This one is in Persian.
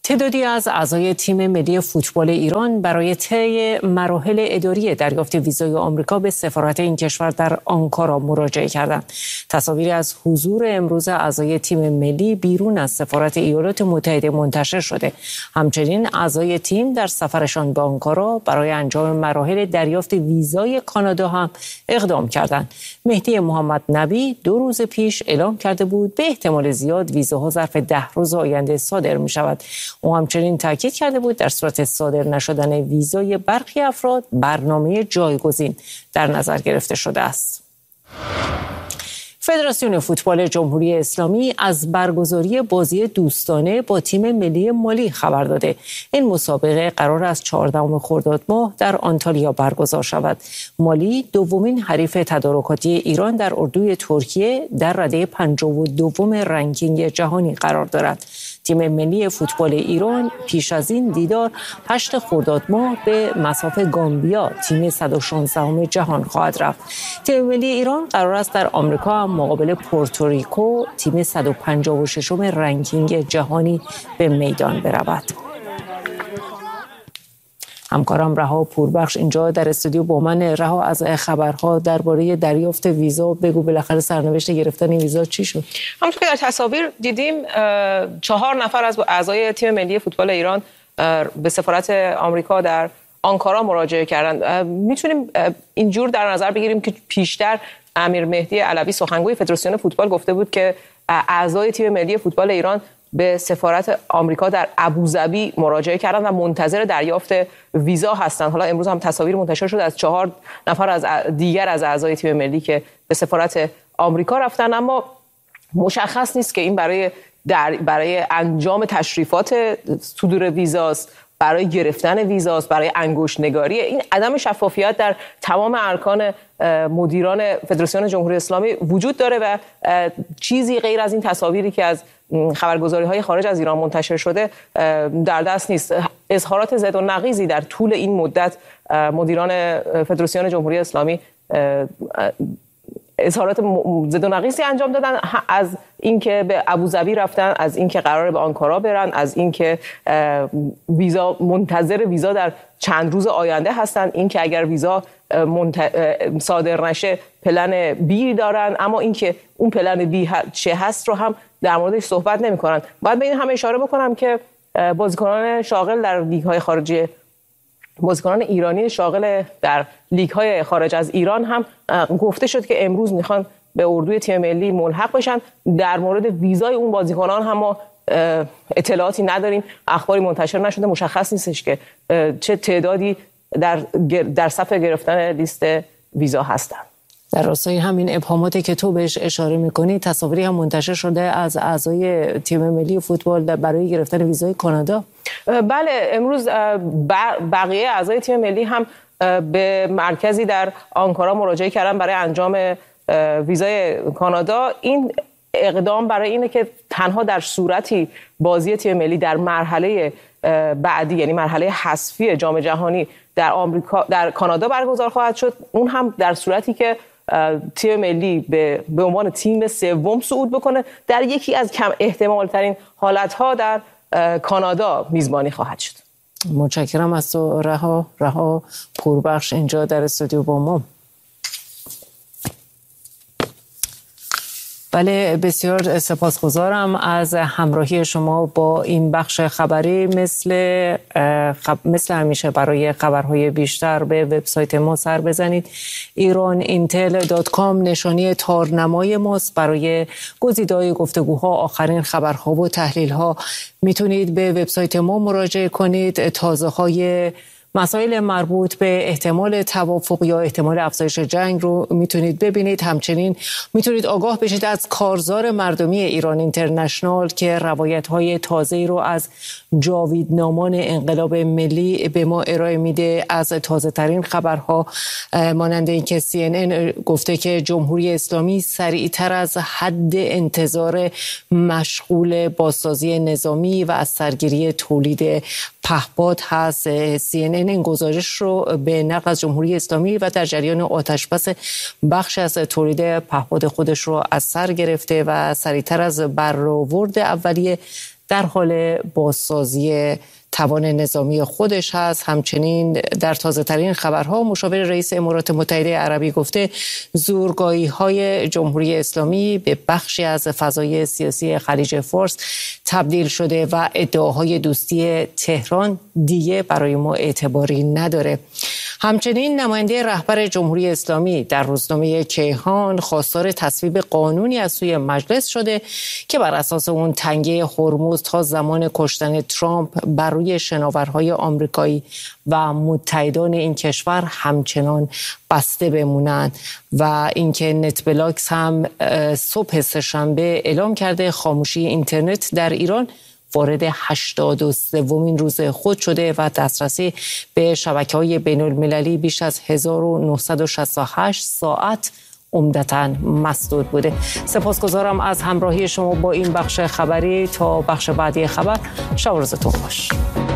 تعدادی از اعضای تیم ملی فوتبال ایران برای طی مراحل اداری دریافت ویزای آمریکا به سفارت این کشور در آنکارا مراجعه کردند. تصاویری از حضور امروز اعضای تیم ملی بیرون از سفارت ایالات متحده منتشر شده. همچنین اعضای تیم در سفرشان به آنکارا برای انجام مراحل دریافت ویزای کانادا هم اقدام کردند. مهدی محمد نبی 2 روز پیش اعلام کرده بود به احتمال زیاد ویزاها ظرف 10 روز آینده صادر می شود. او همچنین تاکید کرده بود در صورت صادر نشدن ویزای برخی افراد برنامه جایگزین در نظر گرفته شده است. فدراسیون فوتبال جمهوری اسلامی از برگزاری بازی دوستانه با تیم ملی مالی خبر داده. این مسابقه قرار است 14 خرداد ماه در آنتالیا برگزار شود. مالی دومین حریف تدارکاتی ایران در اردوی ترکیه در رده 52 رنکینگ جهانی قرار دارد. تیم ملی فوتبال ایران پیش از این دیدار 8 خرداد ماه به مصاف گامبیا تیم 116 جهان خواهد رفت. تیم ملی ایران قرار است در آمریکا مقابل پورتوریکو تیم 156 رنکینگ جهانی به میدان برود. همکارم رها پوربخش اینجا در استودیو با من. رها، از خبرها درباره دریافت ویزا بگو، بالاخره سرنوشت گرفتن ویزا چی شد؟ همونطور که در تصاویر دیدیم 4 نفر از اعضای تیم ملی فوتبال ایران به سفارت آمریکا در آنکارا مراجعه کردند. میتونیم اینجور در نظر بگیریم که پیشتر امیر مهدی علوی سخنگوی فدراسیون فوتبال گفته بود که اعضای تیم ملی فوتبال ایران به سفارت آمریکا در ابوظبی مراجعه کردند و منتظر دریافت ویزا هستند. حالا امروز هم تصاویر منتشر شد از 4 نفر از دیگر از اعضای تیم ملی که به سفارت آمریکا رفتن، اما مشخص نیست که این برای انجام تشریفات صدور ویزاست، برای گرفتن ویزاست، برای انگشت نگاری. این عدم شفافیت در تمام ارکان مدیران فدراسیون جمهوری اسلامی وجود داره و چیزی غیر از این تصاویری که از خبرگزاری‌های خارج از ایران منتشر شده در دست نیست. اظهارات زد و نقیضی در طول این مدت مدیران فدراسیون جمهوری اسلامی اظهارات زد و نقیضی انجام دادن، از اینکه به ابوظبی رفتن، از اینکه قراره به آنکارا برن، از اینکه منتظر ویزا در چند روز آینده هستن، اینکه اگر ویزا صادر نشه پلن بی دارن، اما اینکه اون پلن بی چه هست رو هم در موردش صحبت نمی‌کنن. باید به این هم اشاره بکنم که بازیکنان شاغل در لیگ‌های خارجی، بازیکنان ایرانی شاغل در لیگ‌های خارج از ایران هم گفته شد که امروز میخوان به اردوی تیم ملی ملحق بشن. در مورد ویزای اون بازیکنان هم ما اطلاعاتی نداریم، اخباری منتشر نشده، مشخص نیستش که چه تعدادی در صف گرفتن لیست ویزا هستن. در راستای همین ابهاماتی که تو بهش اشاره میکنی، تصاویری هم منتشر شده از اعضای تیم ملی فوتبال برای گرفتن ویزای کانادا. بله، امروز بقیه اعضای تیم ملی هم به مرکزی در آنکارا مراجعه کردن برای انجام ویزای کانادا. این اقدام برای اینه که تنها در صورتی بازی تیم ملی در مرحله بعدی، یعنی مرحله حذفی جام جهانی در کانادا برگزار خواهد شد، اون هم در صورتی که تیم ملی به عنوان تیم سوم صعود بکنه، در یکی از کم احتمال ترین حالتها در کانادا میزبانی خواهد شد. متشکرم از تو رها پوربخش اینجا در استودیو با ما. بله، بسیار سپاسگزارم از همراهی شما با این بخش خبری. مثل همیشه برای خبرهای بیشتر به وبسایت ما سر بزنید. iranIntel.com نشانی تارنمای ماست برای گزیده‌های گفتگوها، آخرین خبرها و تحلیل‌ها. میتونید به وبسایت ما مراجعه کنید. تازه‌های مسائل مربوط به احتمال توافق یا احتمال افزایش جنگ رو میتونید ببینید. همچنین میتونید آگاه بشید از کارزار مردمی ایران اینترنشنال که روایت‌های تازه‌ای رو از جاویدنامان انقلاب ملی به ما ارائه میده. از تازه‌ترین خبرها مانند اینکه CNN گفته که جمهوری اسلامی سریعتر از حد انتظار مشغول بازسازی نظامی و از سرگیری تولید پهپاد هست. CNN این گزارش رو به نقل از جمهوری اسلامی و در جریان آتشبس بخش از تولید پهپاد خودش رو از سر گرفته و سریعتر از برآورد اولیه در حال بازسازی توان نظامی خودش هست. همچنین در تازه ترین خبرها مشاور رئیس امارات متحده عربی گفته زورگاهی‌های جمهوری اسلامی به بخشی از فضای سیاسی خلیج فارس تبدیل شده و ادعاهای دوستی تهران دیگه برای ما اعتباری نداره. همچنین نماینده رهبر جمهوری اسلامی در روزنامه کیهان خواستار تصویب قانونی از سوی مجلس شده که بر اساس اون تنگه هرمز تا زمان کشتن ترامپ بر روی شناورهای آمریکایی و متحدان این کشور همچنان بسته بمونند و اینکه نت بلاکس هم صبح سه‌شنبه اعلام کرده خاموشی اینترنت در ایران وارد 83مین روز خود شده و دسترسی به شبکه‌های بین‌المللی بیش از 1968 ساعت عمدتاً مسدود بوده. سپاسگزارم از همراهی شما با این بخش خبری. تا بخش بعدی خبر، شب و روزتون خوش.